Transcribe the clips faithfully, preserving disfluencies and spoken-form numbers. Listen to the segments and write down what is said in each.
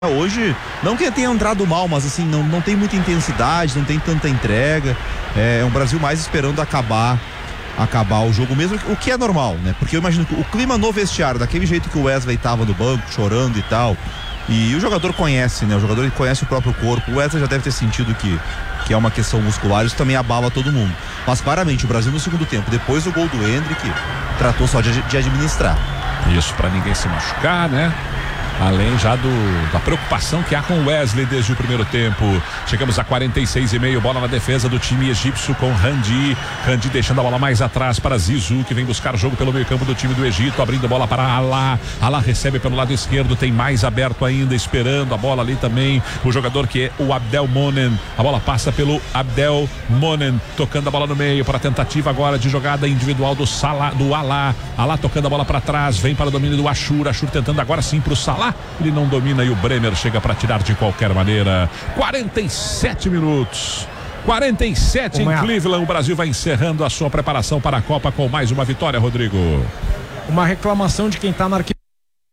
Hoje, não que tenha entrado mal, mas assim, não, não tem muita intensidade, não tem tanta entrega. É um Brasil mais esperando acabar acabar o jogo mesmo, o que é normal, né? Porque eu imagino que o clima no vestiário, daquele jeito que o Wesley tava no banco, chorando e tal, e o jogador conhece, né? O jogador conhece o próprio corpo. O Wesley já deve ter sentido que, que é uma questão muscular, isso também abala todo mundo. Mas claramente, o Brasil no segundo tempo, depois do gol do Endrick, tratou só de, de administrar. Isso, pra ninguém se machucar, né? Além já do, da preocupação que há com o Wesley desde o primeiro tempo. Chegamos a quarenta e seis e meio, bola na defesa do time egípcio com Randi. Randi deixando a bola mais atrás para Zizou, que vem buscar jogo pelo meio campo do time do Egito, abrindo a bola para Alá. Alá recebe pelo lado esquerdo, tem mais aberto ainda, esperando a bola ali também. O jogador que é o Abdel Monen. A bola passa pelo Abdel Monen, tocando a bola no meio para a tentativa agora de jogada individual do Salah, do Alá. Alá tocando a bola para trás, vem para o domínio do Ashur. Ashur tentando agora sim para o Salah. Ele não domina e o Bremer chega para tirar de qualquer maneira. quarenta e sete minutos. quarenta e sete em Cleveland. O Brasil vai encerrando a sua preparação para a Copa com mais uma vitória, Rodrigo. Uma reclamação de quem está na arquibancada.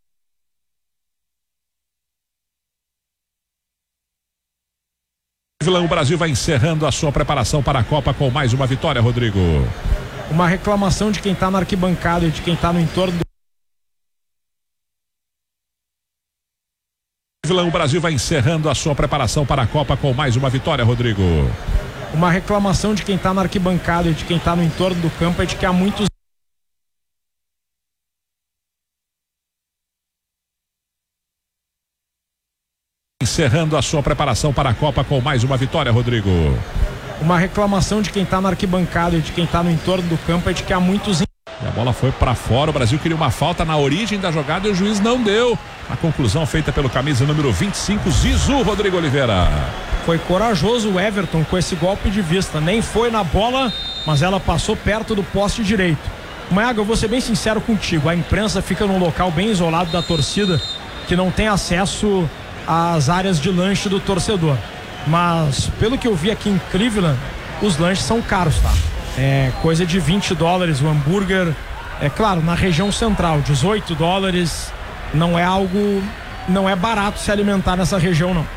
O Brasil vai encerrando a sua preparação para a Copa com mais uma vitória, Rodrigo. Uma reclamação de quem está na arquibancada e de quem está no entorno do... O Brasil vai encerrando a sua preparação para a Copa com mais uma vitória, Rodrigo. Uma reclamação de quem está na arquibancada e de quem está no entorno do campo é de que há muitos... Encerrando a sua preparação para a Copa com mais uma vitória, Rodrigo. Uma reclamação de quem está na arquibancada e de quem está no entorno do campo é de que há muitos... E a bola foi para fora, o Brasil queria uma falta na origem da jogada e o juiz não deu. A conclusão feita pelo camisa número vinte e cinco, Zizou, Rodrigo Oliveira. Foi corajoso o Everton com esse golpe de vista, nem foi na bola, mas ela passou perto do poste direito. Maiago, eu vou ser bem sincero contigo, a imprensa fica num local bem isolado da torcida, que não tem acesso às áreas de lanche do torcedor. Mas, pelo que eu vi aqui em Cleveland, os lanches são caros, tá? É coisa de vinte dólares o hambúrguer, é claro, na região central, dezoito dólares, não é algo, não é barato se alimentar nessa região, não.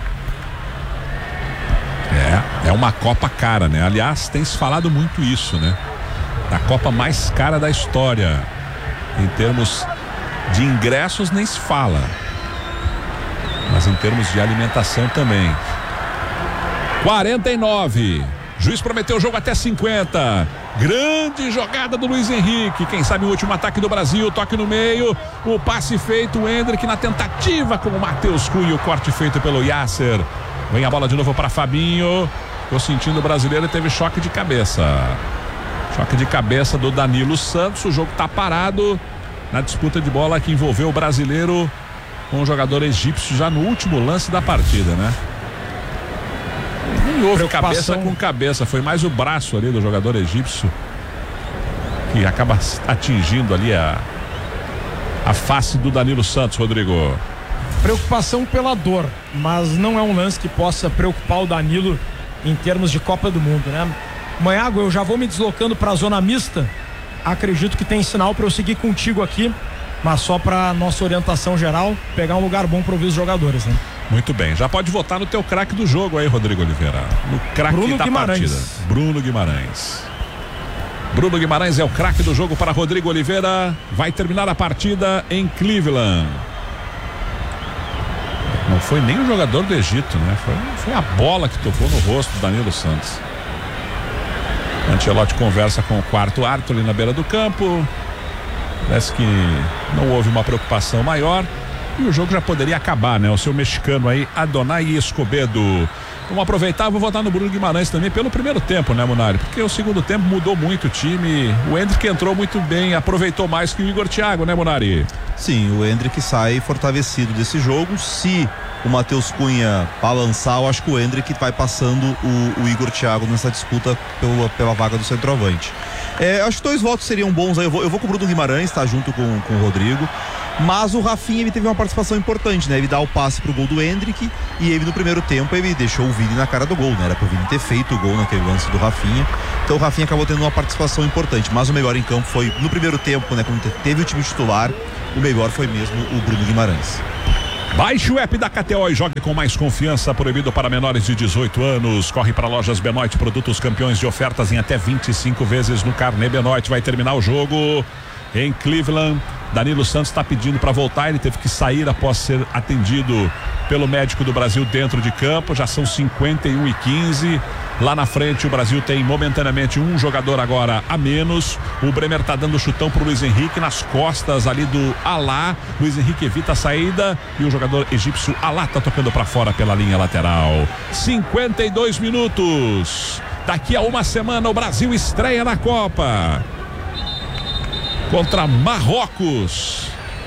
É, é uma Copa cara, né? Aliás, tem se falado muito isso, né? Da Copa mais cara da história. Em termos de ingressos nem se fala, mas em termos de alimentação também. quarenta e nove. Juiz prometeu o jogo até cinquenta. Grande jogada do Luiz Henrique. Quem sabe o último ataque do Brasil. Toque no meio. O passe feito. O Endrick na tentativa com o Matheus Cunha. O corte feito pelo Yasser. Vem a bola de novo para Fabinho. Tô sentindo o brasileiro e teve choque de cabeça. Choque de cabeça do Danilo Santos. O jogo tá parado na disputa de bola que envolveu o brasileiro com o jogador egípcio já no último lance da partida, né? Nem houve cabeça com cabeça, foi mais o braço ali do jogador egípcio que acaba atingindo ali a a face do Danilo Santos, Rodrigo. Preocupação pela dor, mas não é um lance que possa preocupar o Danilo em termos de Copa do Mundo, né? Maiago, eu já vou me deslocando para a zona mista. Acredito que tem sinal para eu seguir contigo aqui, mas só para nossa orientação geral, pegar um lugar bom para ouvir os jogadores, né? Muito bem, já pode votar no teu craque do jogo aí, Rodrigo Oliveira. No craque da partida. Bruno Guimarães. Bruno Guimarães é o craque do jogo para Rodrigo Oliveira. Vai terminar a partida em Cleveland. Não foi nem o jogador do Egito, né? Foi, foi a bola que tocou no rosto do Danilo Santos. Ancelotti conversa com o quarto árbitro ali na beira do campo. Parece que não houve uma preocupação maior. E o jogo já poderia acabar, né? O seu mexicano aí, Adonai Escobedo. Vamos aproveitar, vou votar no Bruno Guimarães também pelo primeiro tempo, né, Munari? Porque o segundo tempo mudou muito o time. O Endrick entrou muito bem, aproveitou mais que o Igor Thiago, né, Munari? Sim, o Endrick sai fortalecido desse jogo. Se o Matheus Cunha balançar, eu acho que o Endrick vai passando o, o Igor Thiago nessa disputa pela, pela vaga do centroavante. É, acho que dois votos seriam bons aí. Eu vou, eu vou com o Bruno Guimarães, tá? Junto com, com o Rodrigo. Mas o Rafinha, ele teve uma participação importante, né? Ele dá o passe pro gol do Endrick e ele no primeiro tempo ele deixou o Vini na cara do gol, né? Era pro Vini ter feito o gol naquele lance do Rafinha. Então o Rafinha acabou tendo uma participação importante, mas o melhor em campo foi no primeiro tempo, né? Quando teve o time titular, o melhor foi mesmo o Bruno Guimarães. Baixe o app da K T O e jogue com mais confiança. Proibido para menores de dezoito anos. Corre para Lojas Benoit, produtos campeões de ofertas em até vinte e cinco vezes no carnê Benoit. Vai terminar o jogo em Cleveland. Danilo Santos está pedindo para voltar. Ele teve que sair após ser atendido pelo médico do Brasil dentro de campo. Já são cinquenta e um e quinze. Lá na frente o Brasil tem momentaneamente um jogador agora a menos. O Bremer tá dando chutão pro Luiz Henrique nas costas ali do Alá. Luiz Henrique evita a saída e o jogador egípcio Alá tá tocando para fora pela linha lateral. cinquenta e dois minutos. Daqui a uma semana o Brasil estreia na Copa contra Marrocos.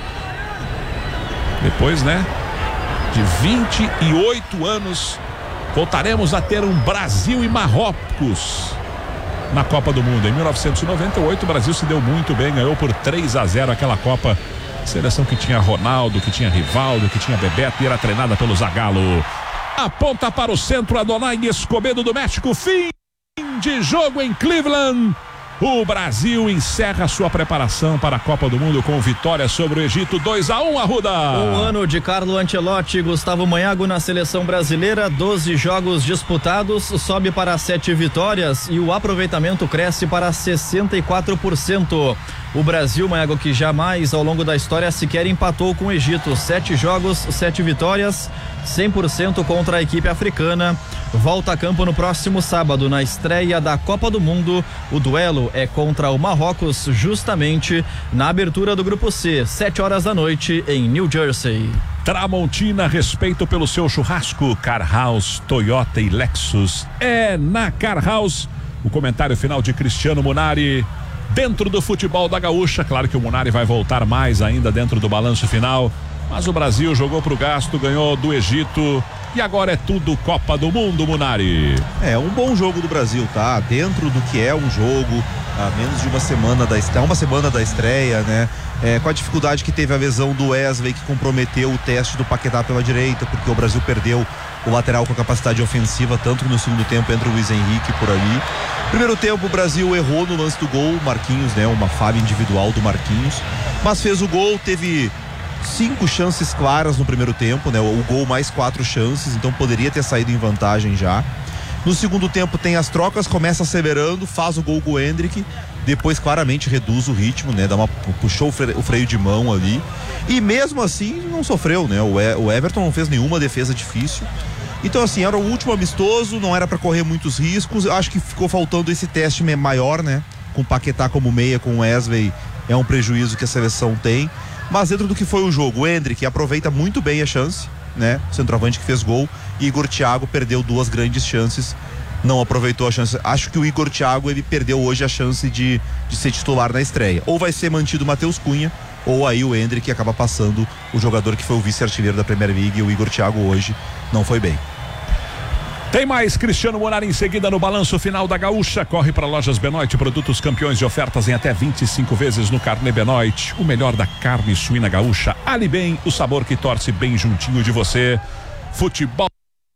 Depois, né, de vinte e oito anos, voltaremos a ter um Brasil e Marrocos na Copa do Mundo. Em mil novecentos e noventa e oito o Brasil se deu muito bem, ganhou por três a zero aquela Copa. Seleção que tinha Ronaldo, que tinha Rivaldo, que tinha Bebeto e era treinada pelo Zagallo. Aponta para o centro Adonai Escobedo do México. Fim de jogo em Cleveland. O Brasil encerra sua preparação para a Copa do Mundo com vitória sobre o Egito. dois a um, Arruda. O ano de Carlo Ancelotti, Gustavo Manhago na seleção brasileira, doze jogos disputados, sobe para sete vitórias e o aproveitamento cresce para sessenta e quatro por cento. O Brasil, Manhago, que jamais ao longo da história sequer empatou com o Egito. Sete jogos, sete vitórias, cem por cento contra a equipe africana. Volta a campo no próximo sábado, na estreia da Copa do Mundo. O duelo é contra o Marrocos, justamente na abertura do Grupo C, sete horas da noite, em New Jersey. Tramontina, respeito pelo seu churrasco. Car House, Toyota e Lexus. É na Car House. O comentário final de Cristiano Munari. Dentro do futebol da Gaúcha, claro que o Munari vai voltar mais ainda dentro do balanço final, mas o Brasil jogou pro gasto, ganhou do Egito e agora é tudo Copa do Mundo, Munari. É um bom jogo do Brasil, tá? Dentro do que é um jogo, a menos de uma semana da estreia, uma semana da estreia, né? É, com a dificuldade que teve a lesão do Wesley, que comprometeu o teste do Paquetá pela direita, porque o Brasil perdeu o lateral com a capacidade ofensiva, tanto que no segundo tempo entra o Luiz Henrique por ali. Primeiro tempo o Brasil errou no lance do gol, Marquinhos, né? Uma falha individual do Marquinhos, mas fez o gol, teve cinco chances claras no primeiro tempo, né? O gol mais quatro chances, então poderia ter saído em vantagem já. No segundo tempo tem as trocas, começa acelerando, faz o gol com o Endrick, depois claramente reduz o ritmo, né? Dá uma, puxou o freio, o freio de mão ali e mesmo assim não sofreu, né? O, e, o Everton não fez nenhuma defesa difícil. Então assim, era o último amistoso, não era para correr muitos riscos. Acho que ficou faltando esse teste maior, né? Com o Paquetá como meia, com o Wesley, é um prejuízo que a seleção tem. Mas dentro do que foi o jogo, o Endrick aproveita muito bem a chance, né? O centroavante que fez gol, e Igor Thiago perdeu duas grandes chances, não aproveitou a chance. Acho que o Igor Thiago, ele perdeu hoje a chance de, de ser titular na estreia. Ou vai ser mantido o Matheus Cunha, ou aí o Endrick acaba passando o jogador que foi o vice-artilheiro da Premier League, e o Igor Thiago hoje não foi bem. Tem mais Cristiano Munari em seguida no balanço final da Gaúcha. Corre para Lojas Benoit, produtos campeões de ofertas em até vinte e cinco vezes no carnê Benoit. O melhor da carne suína gaúcha. Ali bem, o sabor que torce bem juntinho de você. Futebol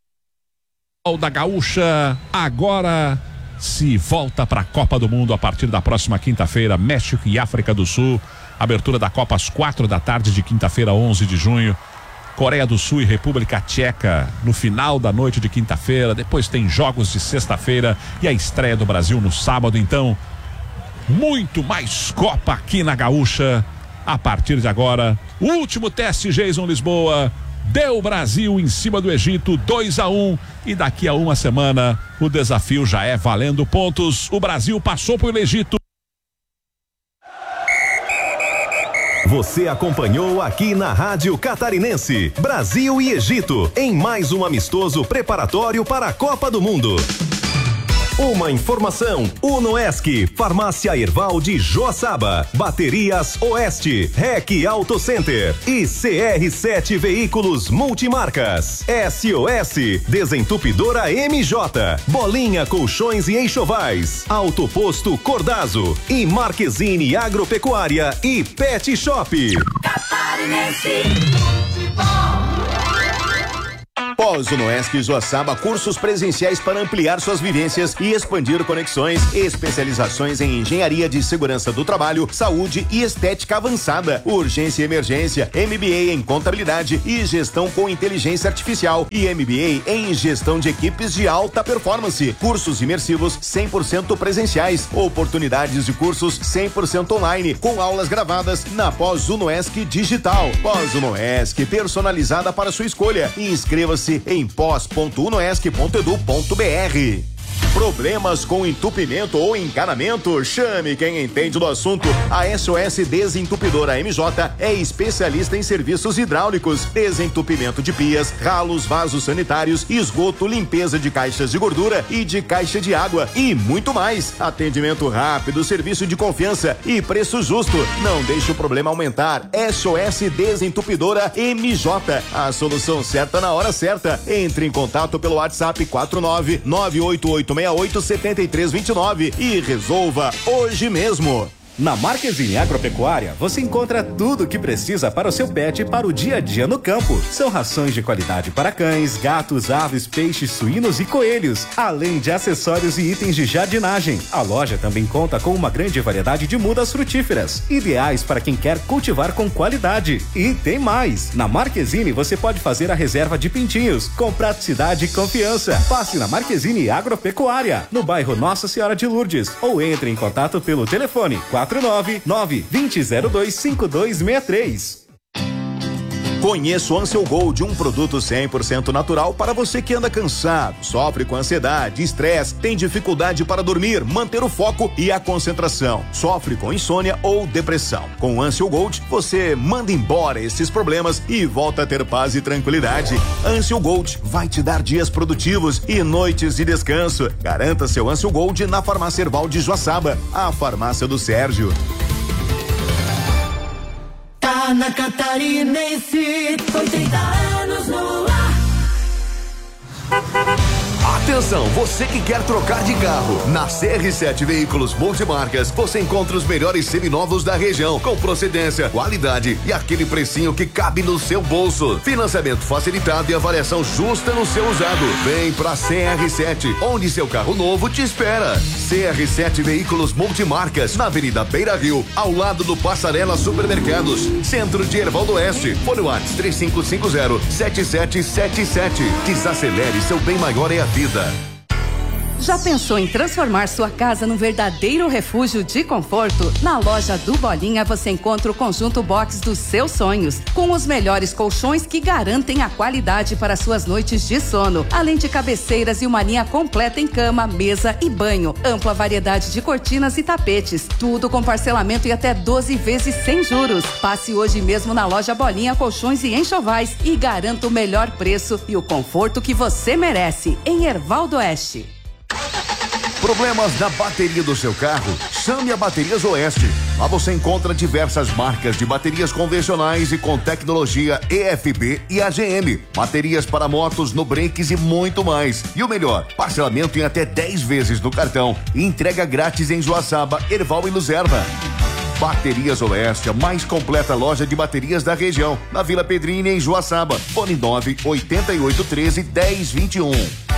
da Gaúcha agora se volta para a Copa do Mundo a partir da próxima quinta-feira. México e África do Sul. Abertura da Copa às quatro da tarde de quinta-feira, onze de junho. Coreia do Sul e República Tcheca no final da noite de quinta-feira. Depois tem jogos de sexta-feira e a estreia do Brasil no sábado. Então, muito mais Copa aqui na Gaúcha a partir de agora. O último teste, Jason Lisboa, deu Brasil em cima do Egito, dois a um, e daqui a uma semana o desafio já é valendo pontos. O Brasil passou pelo Egito. Você acompanhou aqui na Rádio Catarinense, Brasil e Egito, em mais um amistoso preparatório para a Copa do Mundo. Uma informação: Unoesc, Farmácia Erval de Joaçaba, Baterias Oeste, R E C Auto Center e C R sete Veículos Multimarcas. S O S, Desentupidora M J, Bolinha Colchões e Enxovais, Autoposto Cordazo e Marquezine Agropecuária e Pet Shop. Catarinense Futebol. Pós-Unoesc Joaçaba, cursos presenciais para ampliar suas vivências e expandir conexões, especializações em engenharia de segurança do trabalho, saúde e estética avançada, urgência e emergência, M B A em contabilidade e gestão com inteligência artificial e M B A em gestão de equipes de alta performance, cursos imersivos cem por cento presenciais, oportunidades de cursos cem por cento online, com aulas gravadas na Pós-Unoesc Digital. Pós-Unoesc, personalizada para sua escolha. Inscreva-se em pós ponto unoesc ponto edu ponto br. Problemas com entupimento ou encanamento? Chame quem entende do assunto. A S O S Desentupidora M J é especialista em serviços hidráulicos, desentupimento de pias, ralos, vasos sanitários, esgoto, limpeza de caixas de gordura e de caixa de água e muito mais. Atendimento rápido, serviço de confiança e preço justo. Não deixe o problema aumentar. S O S Desentupidora M J. A solução certa na hora certa. Entre em contato pelo WhatsApp quatro nove nove oito oito seis oito sete três dois nove e resolva hoje mesmo. Na Marquezine Agropecuária, você encontra tudo o que precisa para o seu pet para o dia a dia no campo. São rações de qualidade para cães, gatos, aves, peixes, suínos e coelhos, além de acessórios e itens de jardinagem. A loja também conta com uma grande variedade de mudas frutíferas, ideais para quem quer cultivar com qualidade. E tem mais! Na Marquezine você pode fazer a reserva de pintinhos, com praticidade e confiança. Passe na Marquezine Agropecuária, no bairro Nossa Senhora de Lourdes, ou entre em contato pelo telefone quatro nove nove dois zero dois cinco dois seis três. Conheça o Ansel Gold, um produto cem por cento natural para você que anda cansado, sofre com ansiedade, estresse, tem dificuldade para dormir, manter o foco e a concentração, sofre com insônia ou depressão. Com o Ansel Gold, você manda embora esses problemas e volta a ter paz e tranquilidade. Ansel Gold vai te dar dias produtivos e noites de descanso. Garanta seu Ansel Gold na Farmácia Herval de Joaçaba, a farmácia do Sérgio. Tá na Catarinense, oitenta anos no ar. Atenção, você que quer trocar de carro. Na C R sete Veículos Multimarcas, você encontra os melhores seminovos da região, com procedência, qualidade e aquele precinho que cabe no seu bolso. Financiamento facilitado e avaliação justa no seu usado. Vem pra C R sete, onde seu carro novo te espera. C R sete Veículos Multimarcas, na Avenida Beira Rio, ao lado do Passarela Supermercados, centro de Herval do Oeste. Fone WhatsApp três cinco cinco zero sete sete sete sete. Desacelere, seu bem maior é a vida. Já pensou em transformar sua casa num verdadeiro refúgio de conforto? Na loja do Bolinha você encontra o conjunto box dos seus sonhos, com os melhores colchões que garantem a qualidade para suas noites de sono, além de cabeceiras e uma linha completa em cama, mesa e banho, ampla variedade de cortinas e tapetes, tudo com parcelamento e até doze vezes sem juros. Passe hoje mesmo na loja Bolinha Colchões e Enxovais e garanta o melhor preço e o conforto que você merece, em Herval do Oeste. Problemas na bateria do seu carro? Chame a Baterias Oeste. Lá você encontra diversas marcas de baterias convencionais e com tecnologia E F B e A G M. Baterias para motos, no brakes e muito mais. E o melhor, parcelamento em até dez vezes no cartão e entrega grátis em Joaçaba, Herval e Luzerna. Baterias Oeste, a mais completa loja de baterias da região. Na Vila Pedrini, em Joaçaba. Fone nove oito oito um três um zero dois um.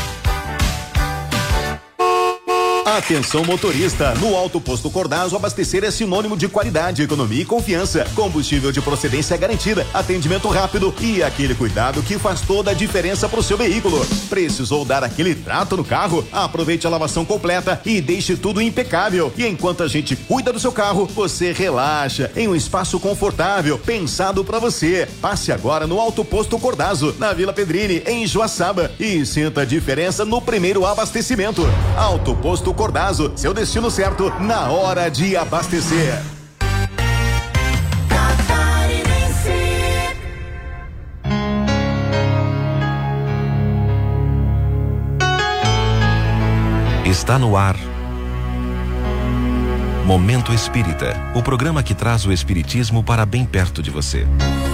Atenção motorista, no Alto Posto Cordazo abastecer é sinônimo de qualidade, economia e confiança. Combustível de procedência garantida, atendimento rápido e aquele cuidado que faz toda a diferença pro seu veículo. Precisou dar aquele trato no carro? Aproveite a lavação completa e deixe tudo impecável. E enquanto a gente cuida do seu carro, você relaxa em um espaço confortável, pensado para você. Passe agora no Alto Posto Cordazo, na Vila Pedrini, em Joaçaba, e sinta a diferença no primeiro abastecimento. Alto Posto Cordazo. Cordazo, seu destino certo na hora de abastecer. Está no ar. Momento Espírita, o programa que traz o espiritismo para bem perto de você.